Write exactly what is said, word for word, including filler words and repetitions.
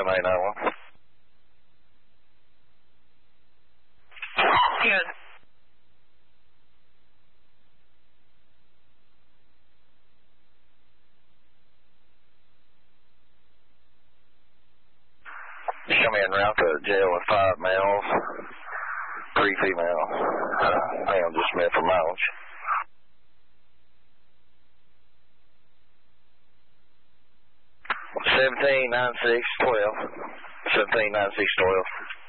seven eight nine one. Good. Show me en route to jail with five males, three females. Uh, male dismissed for mileage. Seventeen nine six twelve. Seventeen nine six twelve.